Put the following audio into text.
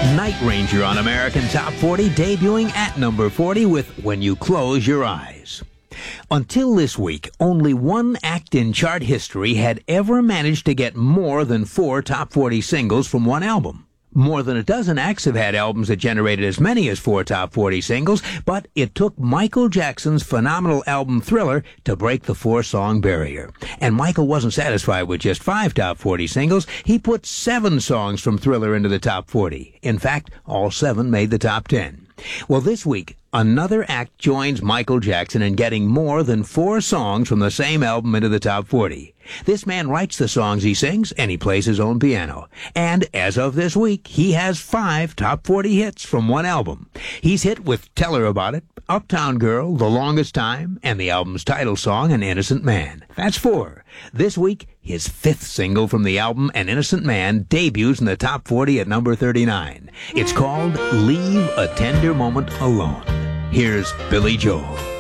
Night Ranger on American Top 40, debuting at number 40 with When You Close Your Eyes. Until this week, only one act in chart history had ever managed to get more than 4 top 40 singles from one album. More than a dozen acts have had albums that generated as many as 4 top 40 singles, but it took Michael Jackson's phenomenal album Thriller to break the 4-song barrier. And Michael wasn't satisfied with just 5 top 40 singles. He put 7 songs from Thriller into the top 40. In fact, all 7 made the top 10. Well, this week, another act joins Michael Jackson in getting more than 4 songs from the same album into the top 40. This man writes the songs he sings, and he plays his own piano. And as of this week, he has 5 top 40 hits from one album. He's hit with Tell Her About It, Uptown Girl, The Longest Time, and the album's title song, An Innocent Man. That's 4. This week, his 5th single from the album, An Innocent Man, debuts in the top 40 at number 39. It's called Leave a Tender Moment Alone. Here's Billy Joel.